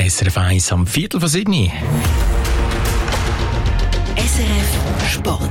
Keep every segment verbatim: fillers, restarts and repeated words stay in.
S R F eins am Viertel von Sydney. S R F Sport.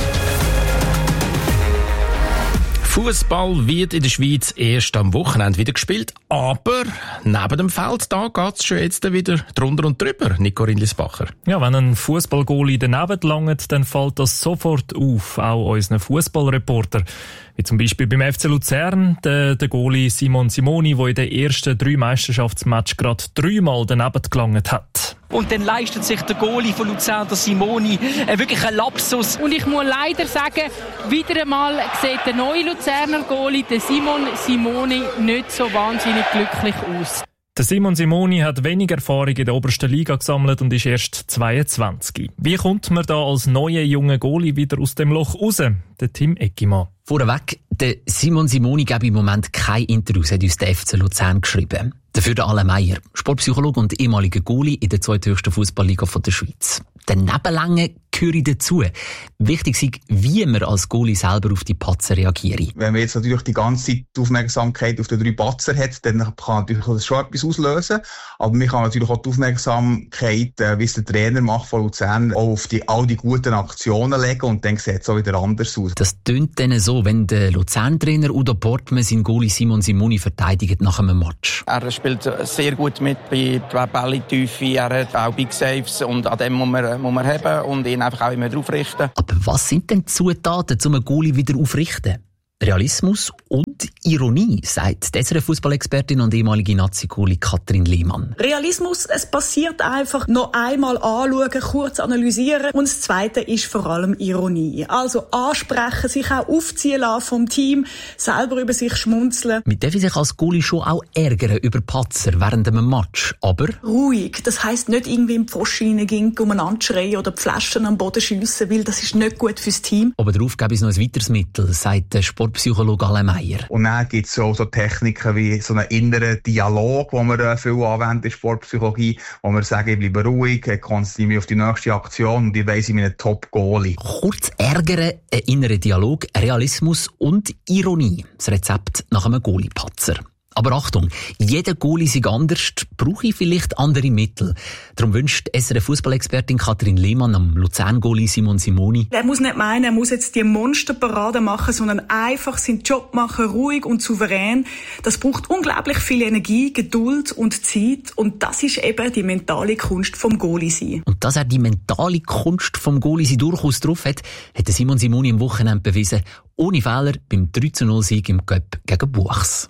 Fußball wird in der Schweiz erst am Wochenende wieder gespielt, aber neben dem Feld da geht es schon jetzt wieder drunter und drüber, Nico Rindlisbacher. Ja, wenn ein Fußballgoalie daneben langt, dann fällt das sofort auf, auch unseren Fußballreporter. Wie zum Beispiel beim F C Luzern, der, der Goalie Simon Simoni, der in den ersten drei Meisterschaftsmatches gerade dreimal daneben gelangt hat. Und dann leistet sich der Goalie von Luzern, der Simoni, äh, wirklich einen Lapsus. Und ich muss leider sagen, wieder einmal sieht der neue Luzerner Goalie, der Simon Simoni, nicht so wahnsinnig glücklich aus. Der Simon Simoni hat wenig Erfahrung in der obersten Liga gesammelt und ist erst zweiundzwanzig. Wie kommt man da als neuer junger Goalie wieder aus dem Loch raus? Der Tim Eckimann. Vorweg, der Simon Simoni gibt im Moment kein Interviews, hat uns der F C Luzern geschrieben. Dafür der Alain Meyer, Sportpsychologe und ehemaliger Goalie in der zweithöchsten Fußballliga der Schweiz. Der Nebenlänge gehört dazu. Wichtig ist, wie man als Goalie selber auf die Patzer reagiert. Wenn man jetzt natürlich die ganze Zeit die Aufmerksamkeit auf die drei Patzer hat, dann kann natürlich das schon etwas auslösen. Aber man kann natürlich auch die Aufmerksamkeit, wie es der Trainer macht von Luzern, auch auf die, all die guten Aktionen legen und dann sieht es auch wieder anders aus. Das tönt dann so, wenn der Luzern-Trainer Udo Portmann seinen Goalie Simon Simoni verteidigt nach einem Match. Er spielt sehr gut mit bei der Bälle-Tiefe, er hat auch Big Saves und an dem muss man, muss man haben und ihn einfach auch immer aufrichten. Aber was sind denn die Zutaten, um einen Goalie wieder aufrichten? Realismus und Ironie, sagt die S R F-Fußballexpertin und ehemalige Nazi-Goalie Katrin Lehmann. Realismus, es passiert einfach, noch einmal anschauen, kurz analysieren. Und das Zweite ist vor allem Ironie. Also ansprechen, sich auch aufziehen lassen vom Team, selber über sich schmunzeln. Man darf sich als Goalie schon auch ärgern über Patzer während einem Match, aber ruhig. Das heisst nicht irgendwie in die Pfosten hineingehen, umeinander schreien oder die Flaschen am Boden schiessen, weil das ist nicht gut fürs Team. Aber darauf gäbe es noch ein weiteres Mittel, sagt der Sportpsychologe Alain Meyer. Und dann gibt es auch so Techniken wie so einen inneren Dialog, den wir viel anwenden in der Sportpsychologie, wo wir sagen, ich bleibe ruhig, konzentriere mich auf die nächste Aktion und ich weiss, ich bin ein Top-Goalie. Kurz ärgern, ein innerer Dialog, Realismus und Ironie. Das Rezept nach einem Goalie-Patzer. Aber Achtung, jeder Goalie ist anders, brauche ich vielleicht andere Mittel. Darum wünscht S R F-Fußballexpertin Katrin Lehmann am Luzern-Goalie Simon Simoni. Er muss nicht meinen, er muss jetzt die Monsterparade machen, sondern einfach seinen Job machen, ruhig und souverän. Das braucht unglaublich viel Energie, Geduld und Zeit. Und das ist eben die mentale Kunst vom Goalie sein. Und dass er die mentale Kunst vom Goalie sein durchaus drauf hat, hat Simon Simoni am Wochenende bewiesen. Ohne Fehler beim drei zu null Sieg im Cup gegen Buchs.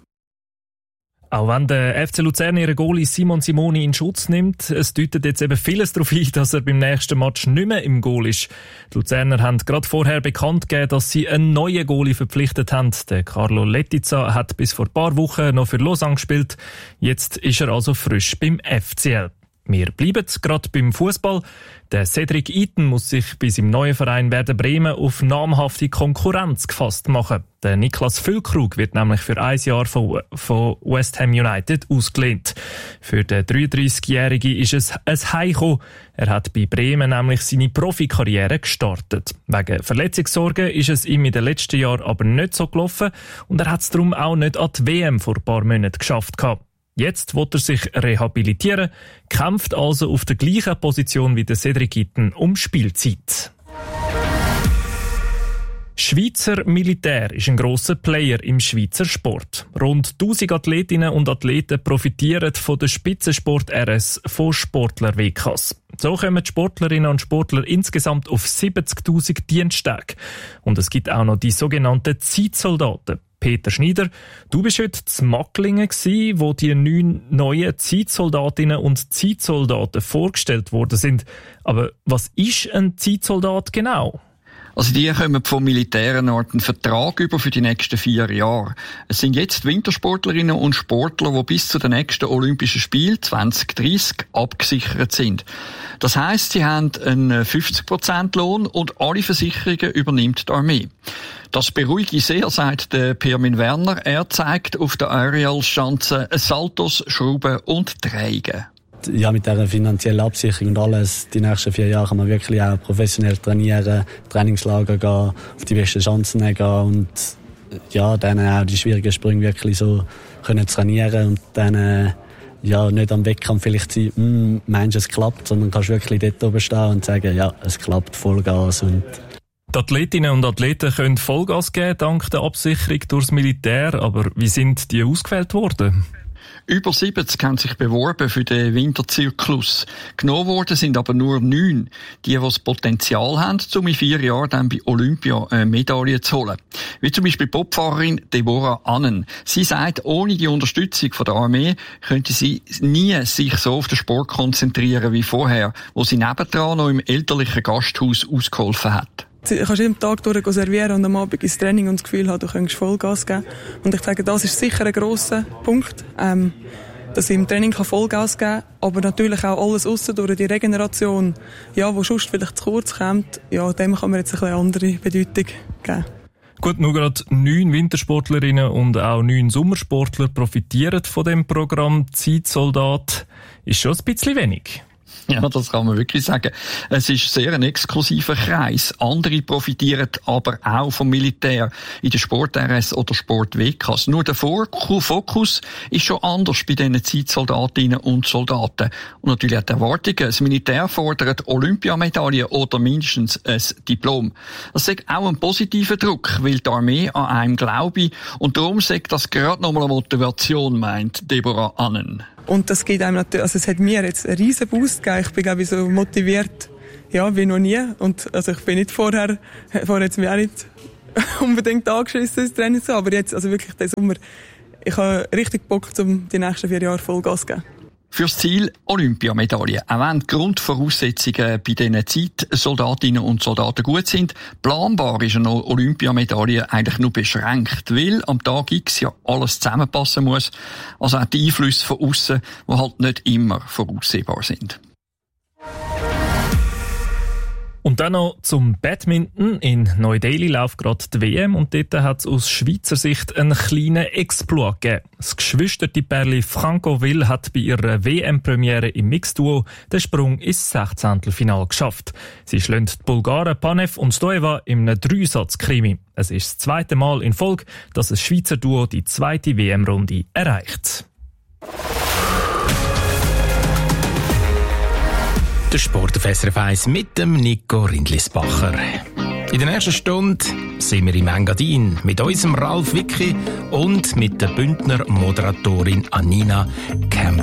Auch wenn der F C Luzern ihren Goalie Simon Simoni in Schutz nimmt, es deutet jetzt eben vieles darauf hin, dass er beim nächsten Match nicht mehr im Goal ist. Die Luzerner haben gerade vorher bekannt gegeben, dass sie einen neuen Goalie verpflichtet haben. Der Carlo Letizia hat bis vor ein paar Wochen noch für Lausanne gespielt. Jetzt ist er also frisch beim F C L. Wir bleiben gerade beim Fußball. Der Cedric Iten muss sich bei seinem neuen Verein Werder Bremen auf namhafte Konkurrenz gefasst machen. Der Niklas Füllkrug wird nämlich für ein Jahr von, von West Ham United ausgelehnt. Für den dreiunddreißigjährigen ist es ein Heimkommen. Er hat bei Bremen nämlich seine Profikarriere gestartet. Wegen Verletzungssorgen ist es ihm in den letzten Jahren aber nicht so gelaufen und er hat es darum auch nicht an die W M vor ein paar Monaten geschafft gehabt. Jetzt will er sich rehabilitieren, kämpft also auf der gleichen Position wie der Cedric Iten um Spielzeit. Schweizer Militär ist ein grosser Player im Schweizer Sport. Rund tausend Athletinnen und Athleten profitieren von der Spitzensport-R S von Sportler-W Ks. So kommen die Sportlerinnen und Sportler insgesamt auf siebzigtausend Diensttage. Und es gibt auch noch die sogenannten Zeitsoldaten. Peter Schneider, du bist heute in Macklingen gsi, wo die neun neuen Zeitsoldatinnen und Zeitsoldaten vorgestellt worden sind. Aber was ist ein Zeitsoldat genau? Also die kommen vom Militär eine Art einen Vertrag über für die nächsten vier Jahre. Es sind jetzt Wintersportlerinnen und Sportler, die bis zu den nächsten Olympischen Spielen zwanzig dreißig abgesichert sind. Das heisst, sie haben einen fünfzig Prozent Lohn und alle Versicherungen übernimmt die Armee. Das beruhige sehr, sagt der Pirmin Werner. Er zeigt auf der Aerial-Schanze Saltos, Schrauben und Drehungen. Ja, mit dieser finanziellen Absicherung und alles, die nächsten vier Jahre kann man wirklich auch professionell trainieren, Trainingslager gehen, auf die besten Chancen gehen und ja, dann auch die schwierigen Sprünge wirklich so können trainieren und dann ja, nicht am Wettkampf vielleicht sein, hm, meinst du, es klappt, sondern kannst wirklich dort oben stehen und sagen, ja, es klappt, Vollgas. Und die Athletinnen und Athleten können Vollgas geben, dank der Absicherung durchs Militär. Aber wie sind die ausgewählt worden? Über siebzig haben sich beworben für den Winterzyklus. Genommen worden sind aber nur neun. Die, die das Potenzial haben, um in vier Jahren dann bei Olympia eine Medaille zu holen. Wie zum Beispiel Bobfahrerin Deborah Annen. Sie sagt, ohne die Unterstützung von der Armee könnte sie nie sich so auf den Sport konzentrieren wie vorher, wo sie nebendran noch im elterlichen Gasthaus ausgeholfen hat. Du kannst jeden Tag durch servieren und am Abend ins Training und das Gefühl haben, du könntest Vollgas geben. Und ich denke, das ist sicher ein grosser Punkt, ähm, dass ich im Training Vollgas geben kann, aber natürlich auch alles aussen durch die Regeneration, ja, wo sonst vielleicht zu kurz kommt, ja, dem kann man jetzt ein bisschen andere Bedeutung geben. Gut, nur gerade neun Wintersportlerinnen und auch neun Sommersportler profitieren von dem Programm Zeitsoldat. Ist schon ein bisschen wenig. Ja, das kann man wirklich sagen. Es ist sehr ein exklusiver Kreis. Andere profitieren aber auch vom Militär in der Sport-R S oder Sport-W Ks. Nur der Fokus ist schon anders bei diesen Zeitsoldatinnen und Soldaten. Und natürlich auch die Erwartungen. Das Militär fordert Olympiamedaillen oder mindestens ein Diplom. Das ist auch ein positiver Druck, weil die Armee an einem glaube. Und darum sagt das gerade nochmal eine Motivation, meint Deborah Annen. Und das geht einem natürlich, also es hat mir jetzt einen riesen Boost gegeben. Ich bin, glaube ich, so motiviert, ja, wie noch nie. Und, also ich bin nicht vorher, vorher jetzt mir auch nicht unbedingt angeschissen, das Training zu haben. Aber jetzt, also wirklich, den Sommer, ich habe richtig Bock, um die nächsten vier Jahre Vollgas zu geben. Fürs Ziel Olympiamedaille. Auch wenn die Grundvoraussetzungen bei diesen Zeitsoldatinnen und Soldaten gut sind, planbar ist eine Olympiamedaille eigentlich nur beschränkt, weil am Tag X ja alles zusammenpassen muss. Also auch die Einflüsse von aussen, die halt nicht immer voraussehbar sind. Und dann noch zum Badminton. In Neu-Delhi läuft gerade die W M und dort hat es aus Schweizer Sicht einen kleinen Exploit gegeben. Das geschwisterte Pärli Franco Will hat bei ihrer W M-Premiere im Mixduo den Sprung ins Sechzehntelfinale geschafft. Sie schlagen die Bulgaren Panev und Stoeva in einem Dreisatz-Krimi. Es ist das zweite Mal in Folge, dass ein Schweizer Duo die zweite W M-Runde erreicht. Der Sport auf S R F eins mit dem Nico Rindlisbacher. In der nächsten Stunde sind wir im Engadin mit unserem Ralf Wicki und mit der Bündner Moderatorin Anina Kemp.